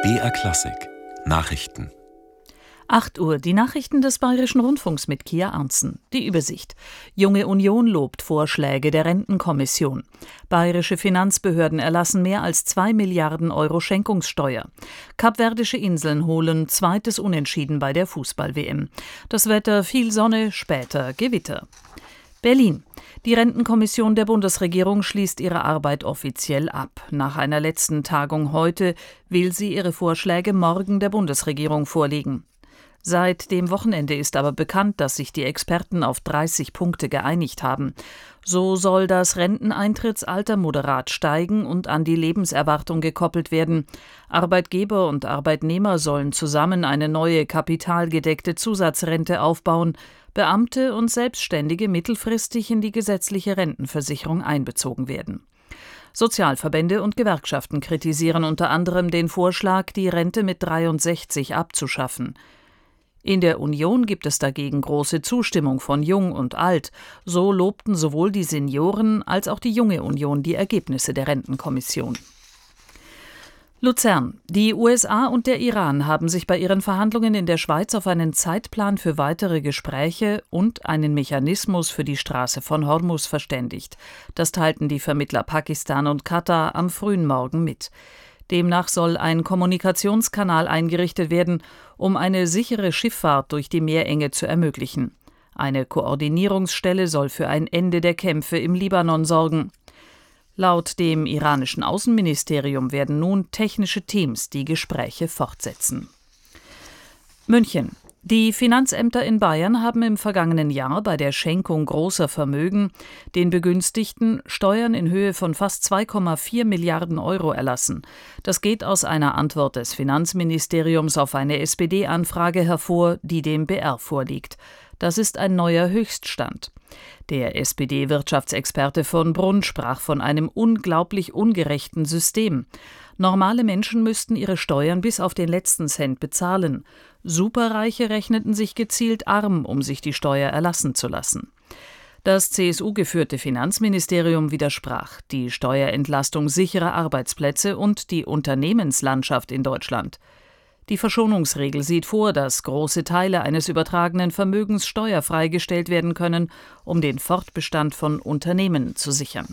BR Klassik Nachrichten. 8 Uhr, die Nachrichten des Bayerischen Rundfunks mit Kia Arntzen. Die Übersicht. Junge Union lobt Vorschläge der Rentenkommission. Bayerische Finanzbehörden erlassen mehr als 2 Milliarden Euro Schenkungssteuer. Kapverdische Inseln holen zweites Unentschieden bei der Fußball-WM. Das Wetter: viel Sonne, später Gewitter. Berlin. Die Rentenkommission der Bundesregierung schließt ihre Arbeit offiziell ab. Nach einer letzten Tagung heute will sie ihre Vorschläge morgen der Bundesregierung vorlegen. Seit dem Wochenende ist aber bekannt, dass sich die Experten auf 30 Punkte geeinigt haben. So soll das Renteneintrittsalter moderat steigen und an die Lebenserwartung gekoppelt werden. Arbeitgeber und Arbeitnehmer sollen zusammen eine neue kapitalgedeckte Zusatzrente aufbauen. Beamte und Selbstständige mittelfristig in die gesetzliche Rentenversicherung einbezogen werden. Sozialverbände und Gewerkschaften kritisieren unter anderem den Vorschlag, die Rente mit 63 abzuschaffen. In der Union gibt es dagegen große Zustimmung von Jung und Alt. So lobten sowohl die Senioren als auch die Junge Union die Ergebnisse der Rentenkommission. Luzern. Die USA und der Iran haben sich bei ihren Verhandlungen in der Schweiz auf einen Zeitplan für weitere Gespräche und einen Mechanismus für die Straße von Hormuz verständigt. Das teilten die Vermittler Pakistan und Katar am frühen Morgen mit. Demnach soll ein Kommunikationskanal eingerichtet werden, um eine sichere Schifffahrt durch die Meerenge zu ermöglichen. Eine Koordinierungsstelle soll für ein Ende der Kämpfe im Libanon sorgen. Laut dem iranischen Außenministerium werden nun technische Teams die Gespräche fortsetzen. München. Die Finanzämter in Bayern haben im vergangenen Jahr bei der Schenkung großer Vermögen den Begünstigten Steuern in Höhe von fast 2,4 Milliarden Euro erlassen. Das geht aus einer Antwort des Finanzministeriums auf eine SPD-Anfrage hervor, die dem BR vorliegt. Das ist ein neuer Höchststand. Der SPD-Wirtschaftsexperte von Brunn sprach von einem unglaublich ungerechten System. Normale Menschen müssten ihre Steuern bis auf den letzten Cent bezahlen. Superreiche rechneten sich gezielt arm, um sich die Steuer erlassen zu lassen. Das CSU-geführte Finanzministerium widersprach: die Steuerentlastung sichere Arbeitsplätze und die Unternehmenslandschaft in Deutschland. Die Verschonungsregel sieht vor, dass große Teile eines übertragenen Vermögens steuerfrei gestellt werden können, um den Fortbestand von Unternehmen zu sichern.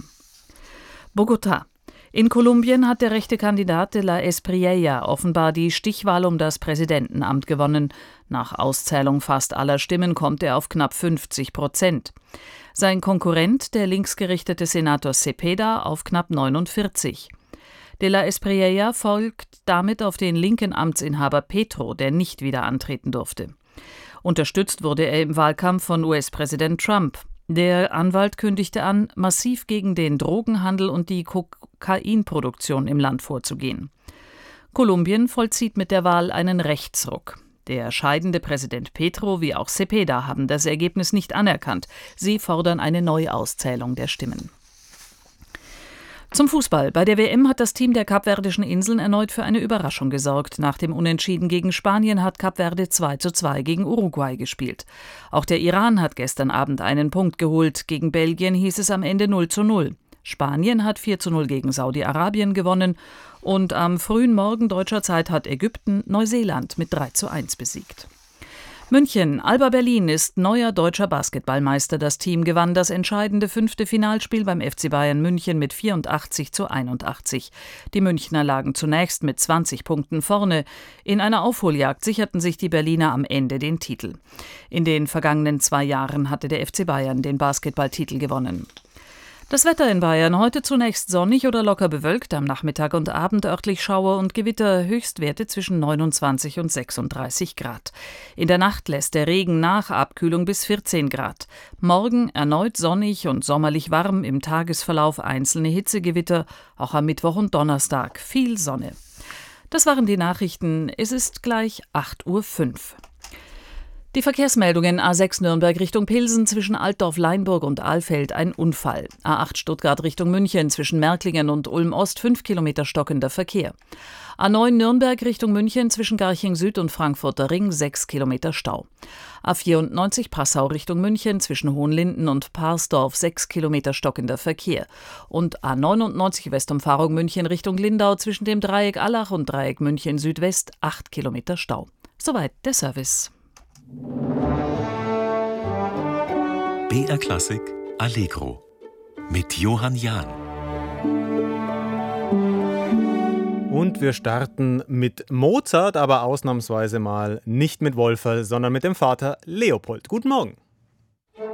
Bogotá. In Kolumbien hat der rechte Kandidat de la Espriella offenbar die Stichwahl um das Präsidentenamt gewonnen. Nach Auszählung fast aller Stimmen kommt er auf knapp 50%. Sein Konkurrent, der linksgerichtete Senator Cepeda, auf knapp 49%. De la Espriella folgt damit auf den linken Amtsinhaber Petro, der nicht wieder antreten durfte. Unterstützt wurde er im Wahlkampf von US-Präsident Trump. Der Anwalt kündigte an, massiv gegen den Drogenhandel und die Kokainproduktion im Land vorzugehen. Kolumbien vollzieht mit der Wahl einen Rechtsruck. Der scheidende Präsident Petro wie auch Cepeda haben das Ergebnis nicht anerkannt. Sie fordern eine Neuauszählung der Stimmen. Zum Fußball. Bei der WM hat das Team der Kapverdischen Inseln erneut für eine Überraschung gesorgt. Nach dem Unentschieden gegen Spanien hat Kapverde 2:2 gegen Uruguay gespielt. Auch der Iran hat gestern Abend einen Punkt geholt. Gegen Belgien hieß es am Ende 0:0. Spanien hat 4:0 gegen Saudi-Arabien gewonnen. Und am frühen Morgen deutscher Zeit hat Ägypten Neuseeland mit 3:1 besiegt. München. Alba Berlin ist neuer deutscher Basketballmeister. Das Team gewann das entscheidende 5. Finalspiel beim FC Bayern München mit 84:81. Die Münchner lagen zunächst mit 20 Punkten vorne. In einer Aufholjagd sicherten sich die Berliner am Ende den Titel. In den vergangenen 2 Jahren hatte der FC Bayern den Basketballtitel gewonnen. Das Wetter in Bayern: heute zunächst sonnig oder locker bewölkt, am Nachmittag und Abend örtlich Schauer und Gewitter, Höchstwerte zwischen 29 und 36 Grad. In der Nacht lässt der Regen nach, Abkühlung bis 14 Grad. Morgen erneut sonnig und sommerlich warm, im Tagesverlauf einzelne Hitzegewitter, auch am Mittwoch und Donnerstag viel Sonne. Das waren die Nachrichten. Es ist gleich 8:05 Uhr. Die Verkehrsmeldungen: A6 Nürnberg Richtung Pilsen zwischen Altdorf-Leinburg und Alfeld ein Unfall. A8 Stuttgart Richtung München zwischen Märklingen und Ulm-Ost 5 Kilometer stockender Verkehr. A9 Nürnberg Richtung München zwischen Garching Süd und Frankfurter Ring 6 Kilometer Stau. A94 Passau Richtung München zwischen Hohenlinden und Parsdorf 6 Kilometer stockender Verkehr. Und A99 Westumfahrung München Richtung Lindau zwischen dem Dreieck Allach und Dreieck München Südwest 8 Kilometer Stau. Soweit der Service. BR Klassik Allegro mit Johann Jahn. Und wir starten mit Mozart, aber ausnahmsweise mal nicht mit Wolferl, sondern mit dem Vater Leopold. Guten Morgen.